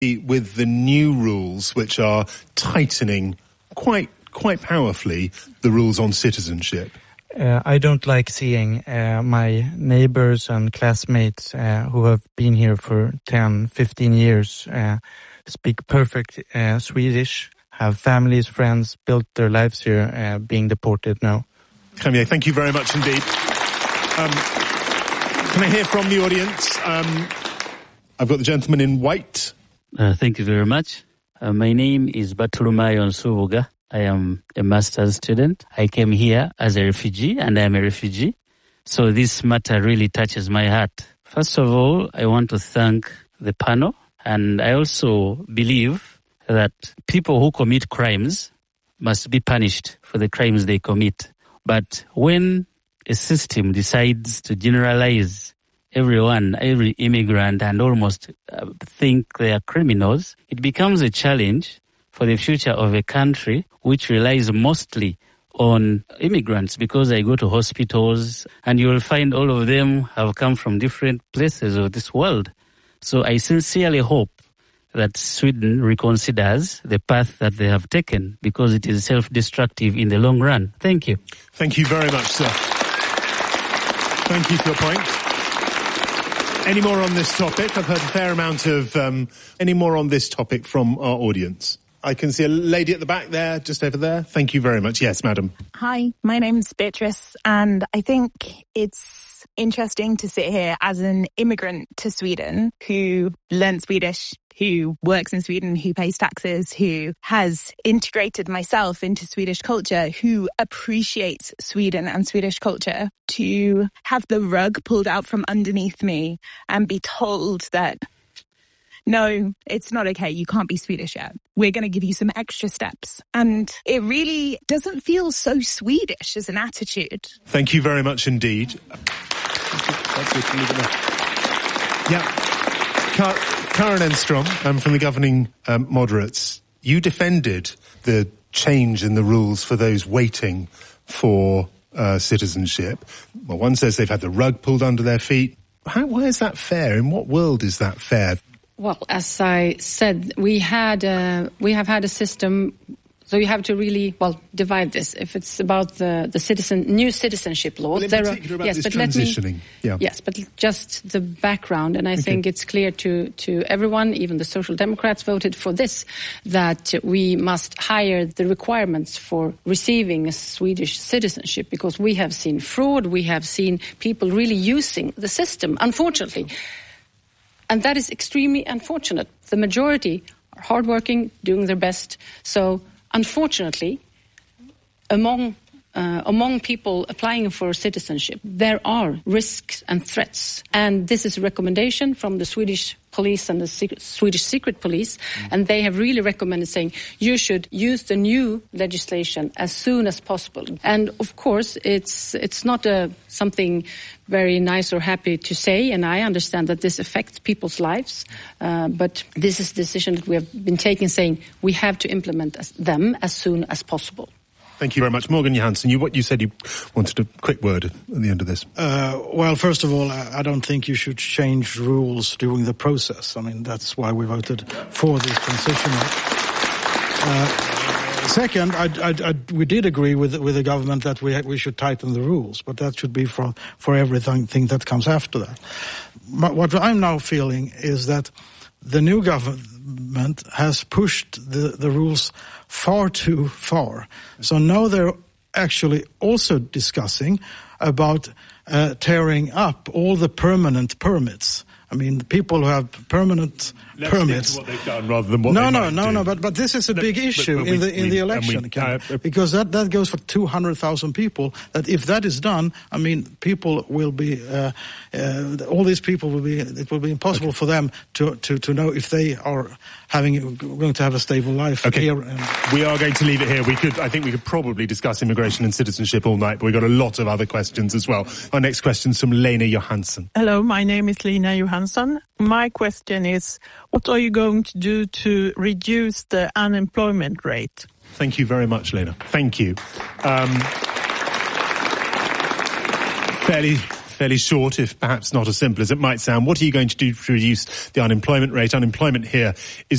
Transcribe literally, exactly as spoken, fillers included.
with the new rules, which are tightening quite quite powerfully the rules on citizenship? Uh, I don't like seeing uh, my neighbors and classmates uh, who have been here for ten, fifteen years uh, speak perfect uh, Swedish, have families, friends, built their lives here, uh, being deported now. Javier, thank you very much indeed. Um, can I hear from the audience? Um, I've got the gentleman in white. Uh, thank you very much. Uh, my name is Bartolomeo Nsubuga. I am a master's student. I came here as a refugee, and I am a refugee. So this matter really touches my heart. First of all, I want to thank the panel, and I also believe that people who commit crimes must be punished for the crimes they commit. But when a system decides to generalize everyone, every immigrant, and almost uh, think they are criminals, it becomes a challenge for the future of a country which relies mostly on immigrants, because I go to hospitals and you will find all of them have come from different places of this world. So I sincerely hope that Sweden reconsiders the path that they have taken, because it is self-destructive in the long run. Thank you. Thank you very much, sir. Thank you for your point. Any more on this topic? I've heard a fair amount of... Um, any more on this topic from our audience? I can see a lady at the back there, just over there. Thank you very much. Yes, madam. Hi, my name's Beatrice, and I think it's interesting to sit here as an immigrant to Sweden who learned Swedish, who works in Sweden, who pays taxes, who has integrated myself into Swedish culture, who appreciates Sweden and Swedish culture, to have the rug pulled out from underneath me and be told that, no, it's not okay, you can't be Swedish yet. We're going to give you some extra steps. And it really doesn't feel so Swedish as an attitude. Thank you very much indeed. Yeah. Car- Karen Enstrom, um, from the governing um, moderates, you defended the change in the rules for those waiting for uh, citizenship. Well, one says they've had the rug pulled under their feet. How, why is that fair? In what world is that fair? Well, as I said, we had uh, we have had a system. So you have to really, well, divide this. If it's about the, the citizen, new citizenship laws, well, in there particular are, about yes, this but transitioning. Let me, yeah. Yes, but just the background, and I okay. think it's clear to, to everyone, even the Social Democrats voted for this, that we must higher the requirements for receiving a Swedish citizenship, because we have seen fraud, we have seen people really using the system, unfortunately. And that is extremely unfortunate. The majority are hardworking, doing their best. So, unfortunately, among uh, among people applying for citizenship, there are risks and threats. And this is a recommendation from the Swedish police and the secret, Swedish secret police, mm. and they have really recommended saying you should use the new legislation as soon as possible. And of course, it's it's not a something very nice or happy to say, and I understand that this affects people's lives, uh, but this is a decision that we have been taking, saying we have to implement as, them as soon as possible. Thank you very much. Morgan Johansson, you, what you said you wanted a quick word at the end of this. Uh, well, first of all, I don't think you should change rules during the process. I mean, that's why we voted for this transition. Uh, second, I, I, I, we did agree with with the government that we we should tighten the rules, but that should be for for everything that comes after that. But what I'm now feeling is that the new government has pushed the, the rules far too far. So now they're actually also discussing about uh, tearing up all the permanent permits. I mean, the people who have permanent Let's permits. What they've done rather than what no, they no, might no, do. no. But but this is a no, big issue but, but in we, the in we, the election, we, uh, because that, that goes for two hundred thousand people. That if that is done, I mean, people will be uh, uh, all these people will be. It will be impossible okay. for them to, to, to know if they are having going to have a stable life. Okay, here. We are going to leave it here. We could, I think, we could probably discuss immigration and citizenship all night, but we've got a lot of other questions as well. Our next question is from Lena Johansson. Hello, my name is Lena Johansson. My question is, what are you going to do to reduce the unemployment rate? Thank you very much, Lena. Thank you. Um, fairly, fairly short, if perhaps not as simple as it might sound. What are you going to do to reduce the unemployment rate? Unemployment here is